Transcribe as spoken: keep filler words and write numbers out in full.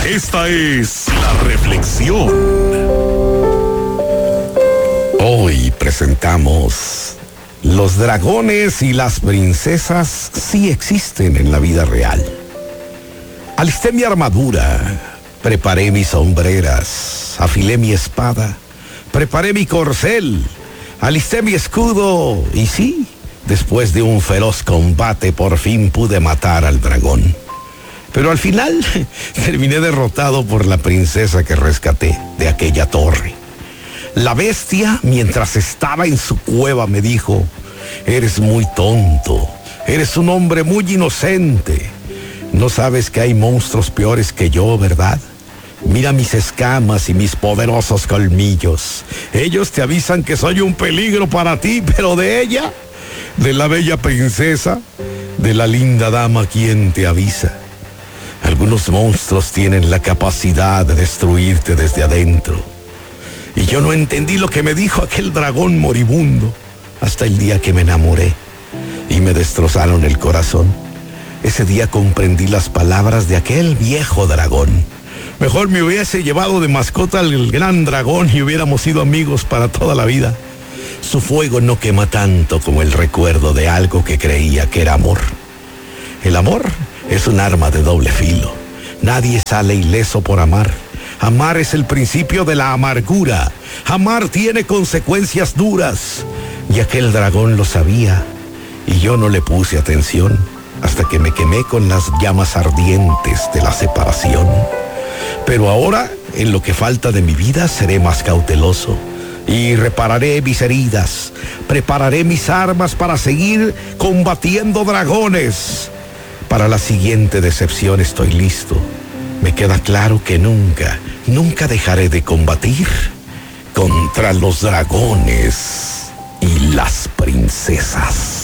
Esta es la reflexión. Hoy presentamos: los dragones y las princesas sí existen en la vida real. Alisté mi armadura, preparé mis sombreras, afilé mi espada, preparé mi corcel, alisté mi escudo y sí, después de un feroz combate por fin pude matar al dragón. Pero al final terminé derrotado por la princesa que rescaté de aquella torre. La bestia, mientras estaba en su cueva, me dijo: eres muy tonto, eres un hombre muy inocente. No sabes que hay monstruos peores que yo, ¿verdad? Mira mis escamas y mis poderosos colmillos. Ellos te avisan que soy un peligro para ti, pero de ella, de la bella princesa, de la linda dama, ¿quién te avisa? Algunos monstruos tienen la capacidad de destruirte desde adentro. Y yo no entendí lo que me dijo aquel dragón moribundo hasta el día que me enamoré y me destrozaron el corazón. Ese día comprendí las palabras de aquel viejo dragón. Mejor me hubiese llevado de mascota al gran dragón y hubiéramos sido amigos para toda la vida. Su fuego no quema tanto como el recuerdo de algo que creía que era amor. El amor es un arma de doble filo. Nadie sale ileso por amar. Amar es el principio de la amargura. Amar tiene consecuencias duras. Y aquel dragón lo sabía. Y yo no le puse atención hasta que me quemé con las llamas ardientes de la separación. Pero ahora, en lo que falta de mi vida, seré más cauteloso. Y repararé mis heridas. Prepararé mis armas para seguir combatiendo dragones. Para la siguiente decepción estoy listo. Me queda claro que nunca, nunca dejaré de combatir contra los dragones y las princesas.